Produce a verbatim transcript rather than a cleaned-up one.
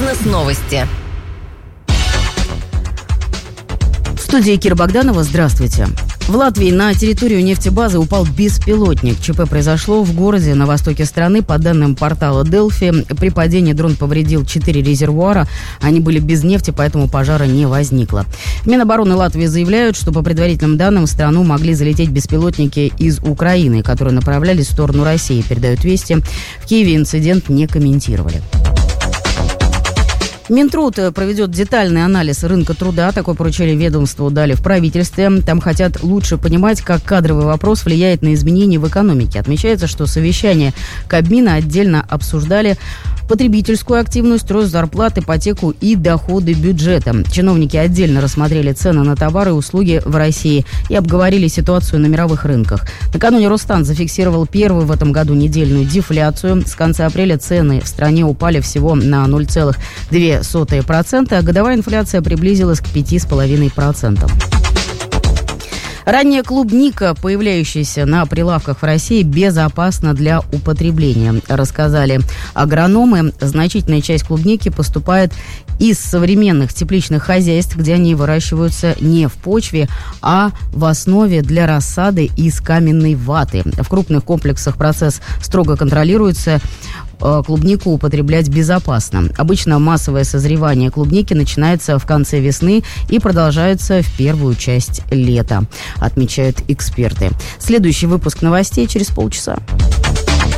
Бизнес-новости. В студии Кира Богданова. Здравствуйте. В Латвии на территорию нефтебазы упал беспилотник. ЧП произошло в городе на востоке страны. По данным портала Delphi, при падении дрон повредил четыре резервуара. Они были без нефти, поэтому пожара не возникло. Минобороны Латвии заявляют, что по предварительным данным в страну могли залететь беспилотники из Украины, которые направлялись в сторону России. Передают вести. В Киеве инцидент не комментировали. Минтруд проведет детальный анализ рынка труда. Такое поручение ведомству дали в правительстве. Там хотят лучше понимать, как кадровый вопрос влияет на изменения в экономике. Отмечается, что совещание Кабмина отдельно обсуждали потребительскую активность, рост зарплат, ипотеку и доходы бюджета. Чиновники отдельно рассмотрели цены на товары и услуги в России и обговорили ситуацию на мировых рынках. Накануне Росстат зафиксировал первую в этом году недельную дефляцию. С конца апреля цены в стране упали всего на ноль целых две десятых процента, а годовая инфляция приблизилась к пяти целых пяти десятых процента. Ранняя клубника, появляющаяся на прилавках в России, безопасна для употребления, рассказали агрономы. Значительная часть клубники поступает из современных тепличных хозяйств, где они выращиваются не в почве, а в основе для рассады из каменной ваты. В крупных комплексах процесс строго контролируется. Клубнику употреблять безопасно. Обычно массовое созревание клубники начинается в конце весны и продолжается в первую часть лета, отмечают эксперты. Следующий выпуск новостей через полчаса.